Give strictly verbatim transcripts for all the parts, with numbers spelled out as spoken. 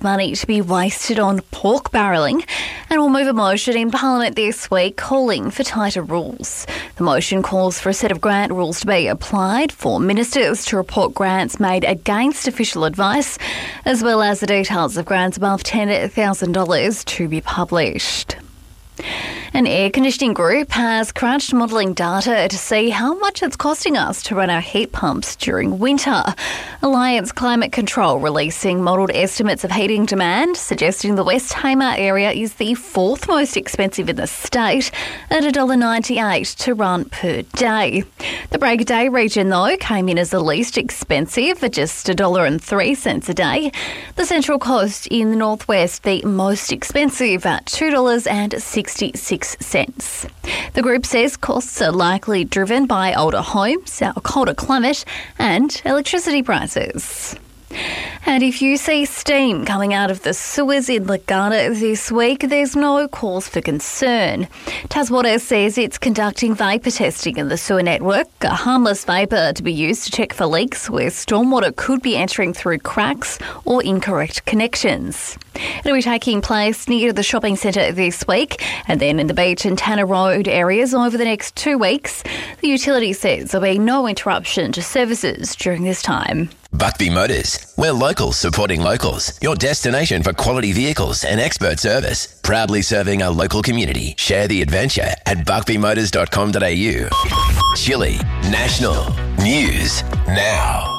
money to be wasted on pork barrelling and will move a motion in Parliament this week calling for tighter rules. The motion calls for a set of grant rules to be applied for ministers to report grants made against official advice, as well as the details of grants above ten thousand dollars to be published. An air conditioning group has crunched modelling data to see how much it's costing us to run our heat pumps during winter. Alliance Climate Control releasing modelled estimates of heating demand, suggesting the West Tamar area is the fourth most expensive in the state at one dollar ninety-eight to run per day. The Break of Day region, though, came in as the least expensive at just one dollar and three cents a day. The Central Coast in the northwest, the most expensive at two dollars and sixty-six cents. The group says costs are likely driven by older homes, our colder climate and electricity prices. And if you see steam coming out of the sewers in Legana this week, there's no cause for concern. Taswater says it's conducting vapour testing in the sewer network, a harmless vapour to be used to check for leaks where stormwater could be entering through cracks or incorrect connections. It'll be taking place near the shopping centre this week and then in the Beach and Tanner Road areas over the next two weeks. The utility says there'll be no interruption to services during this time. Buckby Motors. We're locals supporting locals. Your destination for quality vehicles and expert service. Proudly serving our local community. Share the adventure at buckby motors dot com dot a u. Chile National News Now.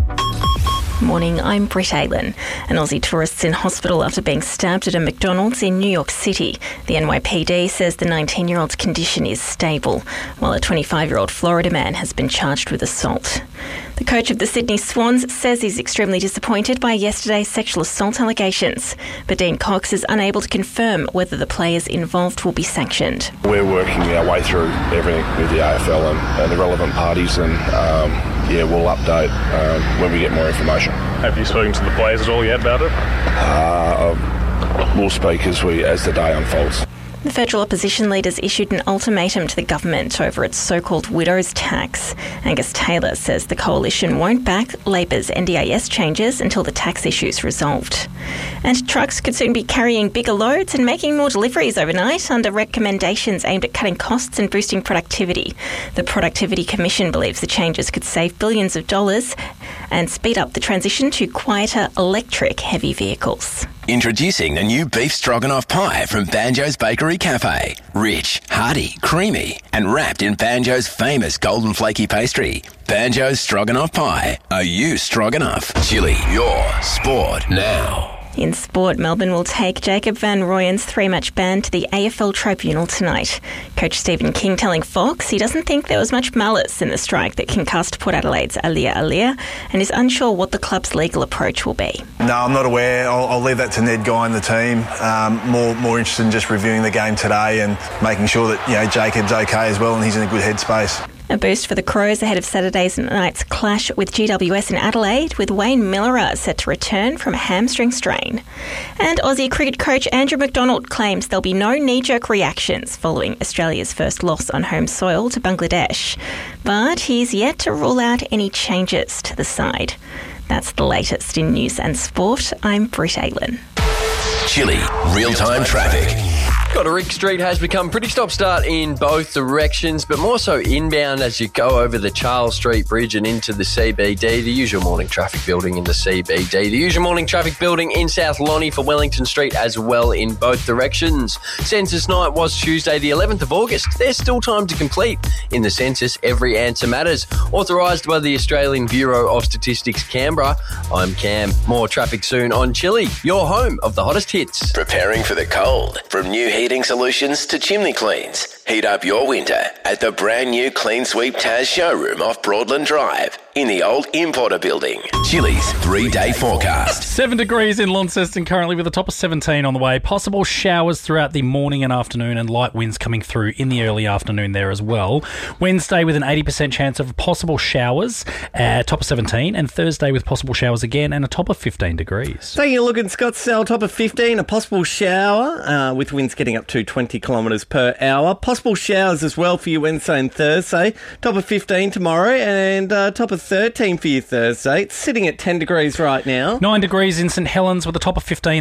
Morning, I'm Britt Aylin. An Aussie tourist's in hospital after being stabbed at a McDonald's in New York City. The N Y P D says the nineteen-year-old's condition is stable, while a twenty-five-year-old Florida man has been charged with assault. The coach of the Sydney Swans says he's extremely disappointed by yesterday's sexual assault allegations, but Dean Cox is unable to confirm whether the players involved will be sanctioned. We're working our way through everything with the A F L and, and the relevant parties, and um, yeah, we'll update um, when we get more information. Have you spoken to the players at all yet about it? Uh, we'll speak as we as the day unfolds. The federal opposition leaders issued an ultimatum to the government over its so-called widow's tax. Angus Taylor says the coalition won't back Labor's N D I S changes until the tax issue's resolved. And trucks could soon be carrying bigger loads and making more deliveries overnight under recommendations aimed at cutting costs and boosting productivity. The Productivity Commission believes the changes could save billions of dollars and speed up the transition to quieter electric heavy vehicles. Introducing a new beef stroganoff pie from Banjo's Bakery Cafe. Rich, hearty, creamy, and wrapped in Banjo's famous golden flaky pastry. Banjo's Stroganoff Pie. Are you stroganoff? Chili, your sport now. In sport, Melbourne will take Jacob Van Rooyen's three-match ban to the A F L tribunal tonight. Coach Stephen King telling Fox he doesn't think there was much malice in the strike that concussed Port Adelaide's Alia Alia and is unsure what the club's legal approach will be. No, I'm not aware. I'll, I'll leave that to Ned Guy and the team. Um, more more interested in just reviewing the game today and making sure that, you know, Jacob's okay as well and he's in a good headspace. A boost for the Crows ahead of Saturday's night's clash with G W S in Adelaide, with Wayne Millerer set to return from a hamstring strain. And Aussie cricket coach Andrew McDonald claims there'll be no knee-jerk reactions following Australia's first loss on home soil to Bangladesh. But he's yet to rule out any changes to the side. That's the latest in news and sport. I'm Britt Aylin. Chili real-time traffic. Goderick Street has become pretty stop-start in both directions, but more so inbound as you go over the Charles Street Bridge and into the C B D, the usual morning traffic building in the C B D, the usual morning traffic building in South Lonnie for Wellington Street as well in both directions. Census night was Tuesday the eleventh of August. There's still time to complete. In the census, every answer matters. Authorised by the Australian Bureau of Statistics, Canberra. I'm Cam. More traffic soon on Chili, your home of the hottest hits. Preparing for the cold. From new heating solutions to chimney cleans. Heat up your winter at the brand new Clean Sweep Taz showroom off Broadland Drive in the old Importer building. Chili's three-day forecast. Seven degrees in Launceston currently with a top of seventeen on the way. Possible showers throughout the morning and afternoon and light winds coming through in the early afternoon there as well. Wednesday with an eighty percent chance of possible showers, uh, top of seventeen, and Thursday with possible showers again and a top of fifteen degrees. Taking a look at Scottsdale, top of fifteen, a possible shower uh, with winds getting up to twenty kilometres per hour. Possible possible showers as well for you Wednesday and Thursday. Top of fifteen tomorrow and uh, top of thirteen for you Thursday. It's sitting at ten degrees right now. Nine degrees in St Helens with a top of fifteen